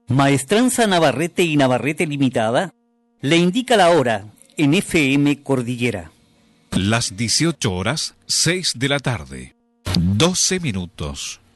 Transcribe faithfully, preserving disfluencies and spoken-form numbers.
Maestranza Navarrete y Navarrete Limitada le indica la hora en F M Cordillera. Las dieciocho horas, seis de la tarde, doce minutos.